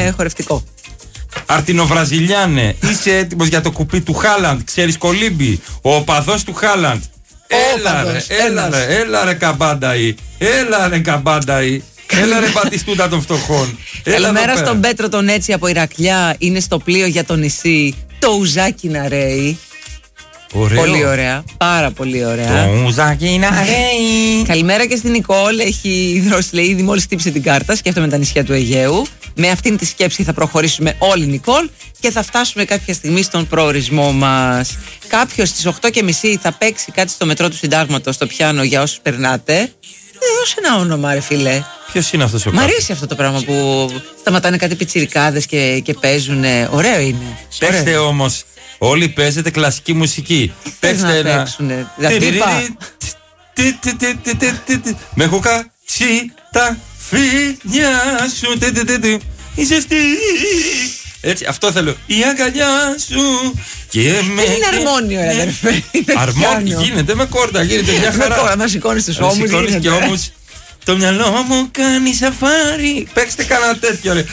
χορευτικό. Αρτινοβραζιλιάνε, είσαι έτοιμος για το κουπί του Χάλαντ? Ξέρεις κολύμπι, ο οπαδός του Χάλαντ. Έλα ρε καμπάνταη. Έλα ρε Μπατιστούτα των φτωχών. Καλημέρα στον Πέτρο τον Έτσι από Ηρακλιά. Είναι στο πλοίο για το νησί. Το ουζάκι να ρέει. Ωραίο. Πολύ ωραία. Πάρα πολύ ωραία. Το ουζάκι να ρέει. Καλημέρα και στην Νικόλ. Έχει δρώσει, λέει, ήδη μόλις χτύπησε την κάρτα. Σκέφτομαι τα νησιά του Αιγαίου. Με αυτήν τη σκέψη θα προχωρήσουμε όλοι, Νικόλ, και θα φτάσουμε κάποια στιγμή στον προορισμό μας. Κάποιος στις 8:30 θα παίξει κάτι στο μετρό του Συντάγματος στο πιάνο για όσους περνάτε. Δώσε ένα όνομα, ρε φίλε. Ποιος είναι αυτός ο Μ' αρέσει αυτό το πράγμα που σταματάνε κάτι πιτσιρικάδες και παίζουν. Ωραίο είναι. Παίξτε όμως. Όλοι παίζετε κλασική μουσική. Παίξτε ένα. Παίξουνε. Με χουκάτσι τα φύγια σου. Είσαι στη. Έτσι, αυτό θέλω. Η αγκαλιά σου. Και με. Δεν είναι αρμόνιο, αδερφέ. Αρμόνιο. Γίνεται με κόρτα, γίνεται μια χαρά. Να σηκώνεις τους ώμους. Σηκώνεις και ώμους. Το μυαλό μου κάνει σαφάρι. Παίξτε κανένα τέτοιο, ρε.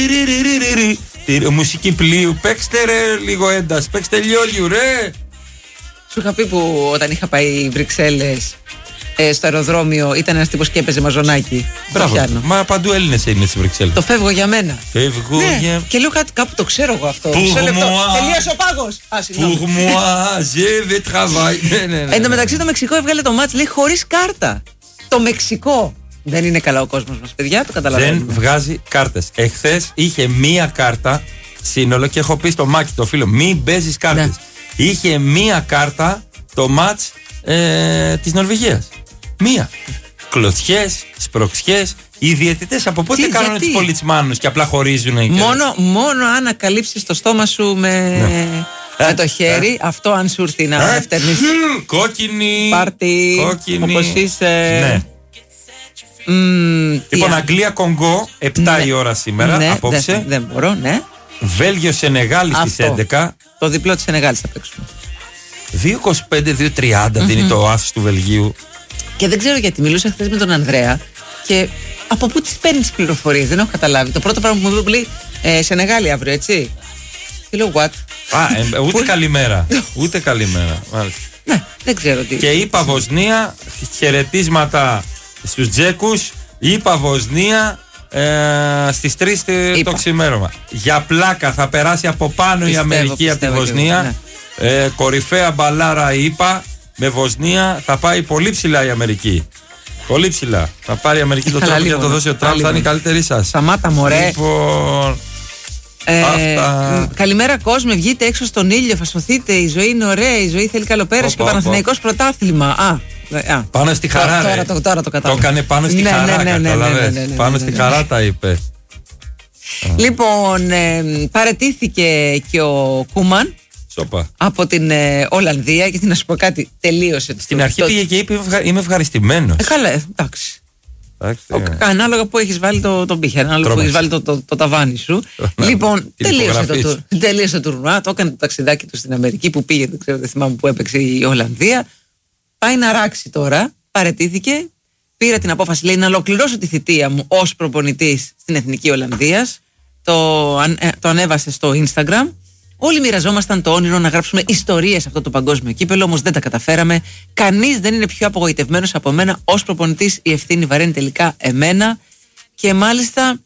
Μουσική πλοίου. Παίξτε, ρε, λίγο ένταση. Παίξτε λιόλιου, ρε. Σου είχα πει που όταν είχα πάει Βρυξέλλες, στο αεροδρόμιο, ήταν ένας τύπος και έπαιζε μαζονάκι. Μπράβο. Μα παντού Έλληνες είναι στις Βρυξέλλες. Το φεύγω για μένα. Φεύγω για. Και λέω κάτι, κάπου το ξέρω εγώ αυτό. Τελείωσε ο πάγος. Pour moi, je vais travailler. Εν τω μεταξύ το Μεξικό έβγαλε το μάτς, λέει, χωρίς κάρτα. Το Μεξικό. Δεν είναι καλά ο κόσμος μας, παιδιά, το καταλαβαίνουμε. Δεν βγάζει κάρτες. Εχθές είχε μία κάρτα σύνολο και έχω πει στο Μάκη το φίλο, μην παίζεις κάρτες. Ναι. Είχε μία κάρτα το μάτς της Νορβηγίας. Μία. Κλωτσιές, σπροξιές. Οι διαιτητές από πότε κάνουν τους πολιτσμάνους και απλά χωρίζουν. Μόνο αν ανακαλύψεις το στόμα σου με το χέρι, αυτό αν σου έρθει να ευτερνείς. Κόκκινη. Πάρτι. Όπως είσαι. Ναι. Λοιπόν, Αγγλία-Κονγκό, 7 η ώρα σήμερα, απόψε. Δεν μπορώ, ναι. Βέλγιο-Σενεγάλη στις 11. Το διπλό της Σενεγάλης θα παίξουμε. 2-25-2-30 δίνει το άσος του Βελγίου. Και δεν ξέρω γιατί, μιλούσα χθες με τον Ανδρέα και από πού τις παίρνει τις πληροφορίες, δεν έχω καταλάβει. Το πρώτο πράγμα που μου είπε λέει Σενεγάλη αύριο, έτσι. Και λέω what. Ούτε καλημέρα. Ούτε καλημέρα. Ναι, δεν ξέρω τι. Και είπα Βοσνία, χαιρετίσματα στους Τζέκους. Είπα Βοσνία στις 3 το ξημέρωμα. Για πλάκα θα περάσει από πάνω η Αμερική από τη Βοσνία. Κορυφαία μπαλάρα είπα. Με Βοσνία θα πάει πολύ ψηλά η Αμερική. Πολύ ψηλά. Θα πάρει η Αμερική το τρόπο για να το δώσει ο Τραμπ. Θα είναι η καλύτερη σας. Σταμάτα, μωρέ. Λοιπόν. Καλημέρα, κόσμο. Βγείτε έξω στον ήλιο. Θα σωθείτε. Η ζωή είναι ωραία. Η ζωή θέλει καλοπέραση και ο Παναθηναϊκός πρωτάθλημα. Πάνω στη χαρά. Τώρα το κατάλαβα. Το έκανε πάνω στη χαρά. Πάνω στη χαρά τα είπε. Λοιπόν, παραιτήθηκε και ο Κούμαν. Σοπα. Από την Ολλανδία, γιατί να σου πω κάτι, τελείωσε. Στην αρχή πήγε και είπε είμαι ευχαριστημένος. Καλά, εντάξει. Ανάλογα που έχεις βάλει τον πύχη, ανάλογα που έχεις βάλει το ταβάνι σου. Λοιπόν, τελείωσε το τουρνουά, το έκανε το ταξιδάκι του στην Αμερική που πήγε, δεν θυμάμαι που έπαιξε η Ολλανδία. Πάει να ράξει τώρα, παραιτήθηκε, πήρα την απόφαση, λέει, να ολοκληρώσω τη θητεία μου ως προπονητής στην Εθνική Ολλανδίας. Το ανέβασε στο Instagram. Όλοι μοιραζόμασταν το όνειρο να γράψουμε ιστορίες σε αυτό το παγκόσμιο κύπελο, όμως δεν τα καταφέραμε. Κανείς δεν είναι πιο απογοητευμένος από μένα ως προπονητής. Η ευθύνη βαραίνει τελικά εμένα. Και μάλιστα.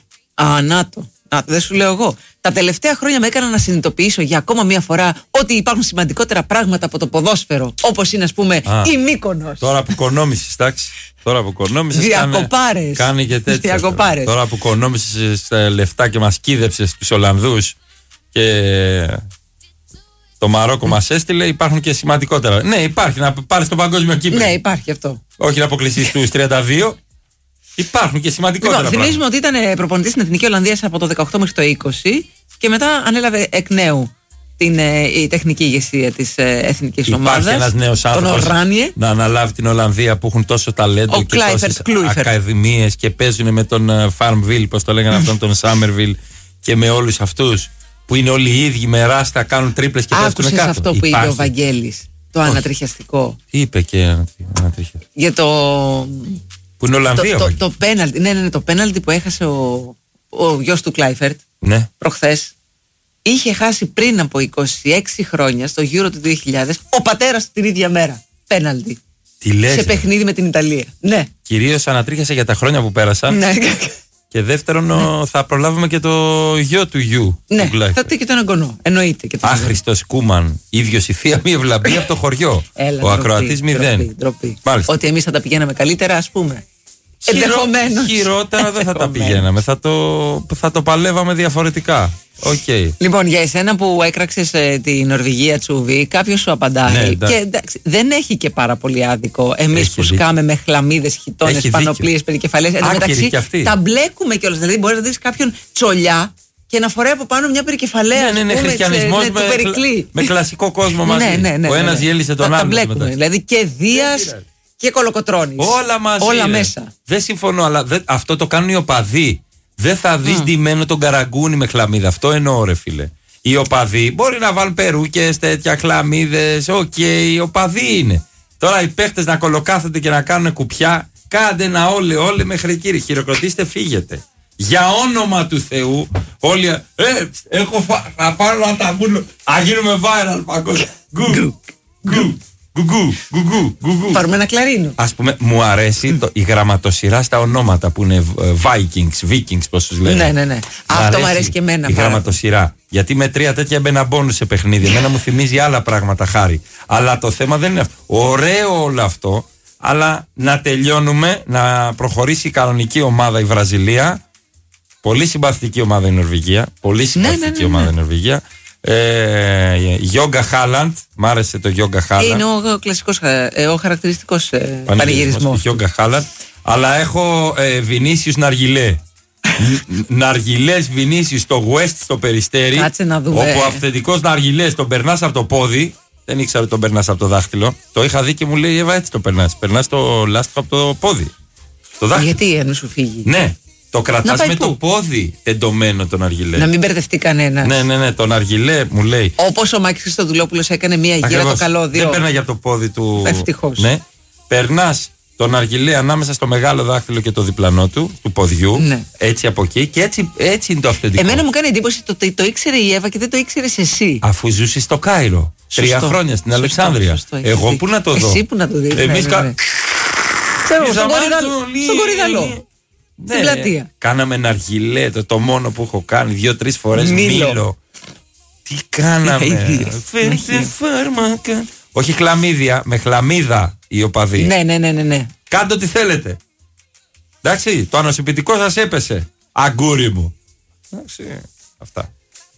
Δεν σου λέω εγώ. Τα τελευταία χρόνια με έκανα να συνειδητοποιήσω για ακόμα μία φορά ότι υπάρχουν σημαντικότερα πράγματα από το ποδόσφαιρο. Όπως είναι, ας πούμε, η Μύκονος. Τώρα που κονόμησες, εντάξει. Τώρα που κονόμησες. Διακοπάρες. Κάνει και τέτοια. Τώρα που κονόμησες λεφτά και μας κίδεψες τους Ολλανδούς. Και το Μαρόκο μας έστειλε, υπάρχουν και σημαντικότερα. Ναι, υπάρχει, να πάρεις το παγκόσμιο κύπελλο. Ναι, υπάρχει αυτό. Όχι να αποκλειστείς στους 32. Υπάρχουν και σημαντικότερα. Λοιπόν, θυμίζουμε ότι ήταν προπονητής στην Εθνική Ολλανδία από το 18 μέχρι το 20 και μετά ανέλαβε εκ νέου η τεχνική ηγεσία της εθνικής ομάδας. Υπάρχει ένας νέος άνθρωπος να αναλάβει την Ολλανδία που έχουν τόσο ταλέντο και τόσες ακαδημίες και παίζουν με τον Farmville, πώς το λέγανε αυτόν, τον Summerville και με όλους αυτούς. Που είναι όλοι οι ίδιοι με ράστα, κάνουν τρίπλες και πέφτουν κάτω. Άκουσες αυτό που είπε ο Βαγγέλης, το ανατριχιαστικό. Είπε και ανατριχιαστικό. Για το. Που είναι Ολλανδία. Το πέναλτι. Ναι, το πέναλτι που έχασε ο ο γιος του Κλάιφερτ, προχθές, είχε χάσει πριν από 26 χρόνια στο Euro του 2000 ο πατέρας του την ίδια μέρα. Πέναλτι. Τι λες, σε παιχνίδι με την Ιταλία. Ναι. Κυρίως ανατρίχιασε για τα χρόνια που πέρασαν. Ναι. Και δεύτερον, θα προλάβουμε και το γιο του γιου. Ναι, θα και τον εγγονό. Εννοείται. Άχρηστος Κούμαν. Ίδιος η θεία μη ευλαμπή από το χωριό. Ο ακροατής 0. Ότι εμείς θα τα πηγαίναμε καλύτερα, ας πούμε. Ενδεχομένως. Χειρότερα δεν θα τα πηγαίναμε. Θα το παλεύαμε διαφορετικά. Okay. Λοιπόν, για εσένα που έκραξες τη Νορβηγία, Τσούβι, κάποιος σου απαντάει. Ναι, και εντάξει, δεν έχει και πάρα πολύ άδικο. Εμείς που σκάμε με χλαμίδες, χιτώνες, πανοπλίες, περικεφαλές. Εν τω μεταξύ τα μπλέκουμε κιόλας. Δηλαδή, μπορεί να δεις κάποιον τσολιά και να φοράει από πάνω μια περικεφαλαία. Ναι, χριστιανισμός με κλασικό κόσμο μαζί. Ο ένας γέλησε τον άλλον. Τα μπλέκουμε. Δηλαδή και Δίας και Κολοκοτρώνης. Όλα μαζί. Όλα μέσα. Δεν συμφωνώ, αλλά αυτό το κάνουν οι οπαδοί. Δεν θα δεις ντυμένο τον καραγκούνι με χλαμίδα. Αυτό εννοώ, ρε φίλε. Οι οπαδοί μπορεί να βάλουν περούκες, τέτοια χλαμίδες. Οκ, οι οπαδοί είναι. Τώρα οι παίχτες να κολοκάθονται και να κάνουν κουπιά. Κάντε ένα όλοι μέχρι εκεί. Χειροκροτήστε, φύγετε. Για όνομα του Θεού, όλοι. Θα πάρω να τα βούλω. Α, γίνουμε viral παγκόσμια. Γκουγκού. Πάρουμε ένα κλαρίνο. Ας πούμε, μου αρέσει η γραμματοσυρά στα ονόματα που είναι Vikings, πώς τους λένε. Ναι. Αυτό μου αρέσει και εμένα. Η γραμματοσυρά. Γιατί με 3 τέτοια μπαίνα μπόνους σε παιχνίδι. Εμένα μου θυμίζει άλλα πράγματα, χάρη. Αλλά το θέμα δεν είναι αυτό. Ωραίο όλο αυτό. Αλλά να τελειώνουμε, να προχωρήσει η κανονική ομάδα η Βραζιλία. Πολύ συμπαθητική ομάδα η Νορβηγία. Πολύ συμπαθητική ομάδα η Νορβηγία. Γιόγκα Χάλαντ. Μ' άρεσε το Γιόγκα Χάλαντ. Είναι ο κλασικός, ο χαρακτηριστικός πανηγυρισμός. Γιόγκα Χάλαντ. Αλλά έχω Βινίσιους Ναργιλέ. Ναργιλές Βινίσιους στο West, στο Περιστέρι. Κάτσε να δούμε. Όπου αυθεντικός Ναργιλές τον περνάς από το πόδι. Δεν ήξερα ότι τον περνάς από το δάχτυλο. Το είχα δει και μου λέει, Εύα, έτσι το περνάς. Περνάς το λάστιχο από το πόδι. Το δάχτυλο. Γιατί να σου φύγει. Ναι. Το κρατάς με το πόδι τεντωμένο τον αργιλέ. Να μην μπερδευτεί κανένα. Ναι, τον αργιλέ μου λέει. Όπως ο Μάκης Χριστοδουλόπουλος έκανε μια γύρα το καλώδιο. Δεν περνάει για το πόδι του. Ευτυχώς. Ναι. Περνάς τον αργιλέ ανάμεσα στο μεγάλο δάχτυλο και το διπλανό του ποδιού. Ναι. Έτσι από εκεί και έτσι είναι το αυθεντικό. Εμένα μου κάνει εντύπωση το ήξερε η Εύα και δεν το ήξερες εσύ. Αφού ζούσε στο Κάιρο. 3 χρόνια στην Αλεξάνδρεια. Εγώ πού να το δω. Εσύ που να το δεις. Εμείς στον Κορυδαλό. Στην πλατεία. Κάναμε ναργιλέ, το μόνο που έχω κάνει 2-3 φορές μήλο. Τι κάναμε. Φάρμακα. Όχι χλαμίδια, με χλαμίδα οι οπαδοί. Ναι. Κάντε ό,τι θέλετε. Εντάξει, το ανοσοποιητικό σας έπεσε. Αγκούρι μου. Εντάξει, αυτά.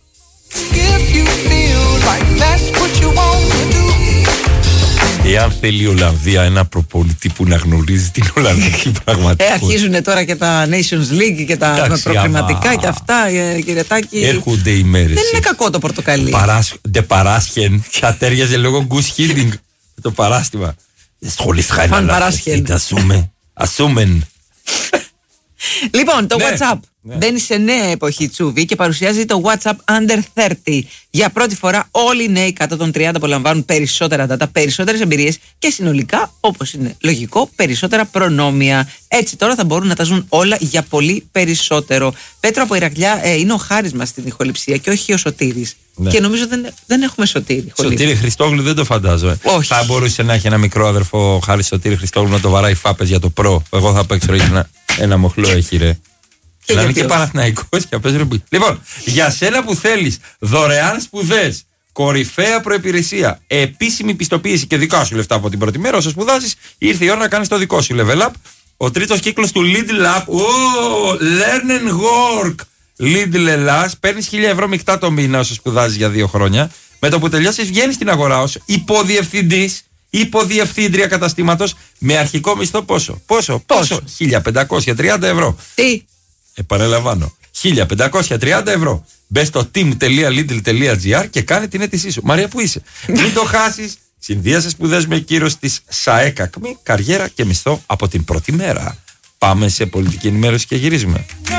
Εάν θέλει η Ολλανδία ένα προπονητή που να γνωρίζει την Ολλανδική πραγματικότητα. Αρχίζουν τώρα και τα Nations League και τα προκριματικά και αυτά, κύριε Τάκη. Έρχονται οι μέρες. Δεν είναι κακό το πορτοκαλί. Ντε παράσχεν. Θα τέριαζε λόγω Γκους Χίλντινγκ το παράστημα. Σχολήθηκα ένα λάθος. Ασούμεν. Λοιπόν, το WhatsApp μπαίνει σε νέα εποχή, Τσούβι, και παρουσιάζει το WhatsApp Under 30. Για πρώτη φορά όλοι οι νέοι κάτω των 30 απολαμβάνουν περισσότερα data, περισσότερες εμπειρίες και συνολικά, όπως είναι λογικό, περισσότερα προνόμια. Έτσι τώρα θα μπορούν να τα ζουν όλα για πολύ περισσότερο. Πέτρο από Ηρακλιά, είναι ο Χάρης μας στην ηχοληψία και όχι ο Σωτήρης. Ναι. Και νομίζω δεν έχουμε Σωτήρη. Σωτήρη Χριστόγλου δεν το φαντάζομαι. Όχι. Θα μπορούσε να έχει ένα μικρό αδερφό, ο Χάρης Σωτήρη Χριστόγλου, να το βαράει φάπες για το προ. Εγώ θα παίξω ένα μοχλό έχει ρε. Να είναι και Παναθηναϊκός και απέζει ρεμπή. Λοιπόν, για σένα που θέλεις δωρεάν σπουδές, κορυφαία προϋπηρεσία, επίσημη πιστοποίηση και δικά σου λεφτά από την πρώτη μέρα όσο σπουδάζεις, ήρθε η ώρα να κάνεις το δικό σου level up. Ο τρίτος κύκλος του Lidl Up, Learn and Work. Lidl Ελλάς, παίρνεις 1.000 ευρώ μεικτά το μήνα όσο σπουδάζεις για 2 χρόνια. Με το που τελειώσεις βγαίνεις στην αγορά ως υποδιευθυντής, υποδιευθύντρια καταστήματος με αρχικό μισθό πόσο? 1.530 ευρώ. Τι? Επαναλαμβάνω, 1.530 ευρώ. Μπες στο team.lidl.gr και κάνε την αίτησή σου. Μαρία, που είσαι? Μην το χάσεις. Συνδύασε σπουδές με κύρος της ΣΑΕΚ ΑΚΜΗ, καριέρα και μισθό από την πρώτη μέρα. Πάμε σε πολιτική ενημέρωση και γυρίζουμε.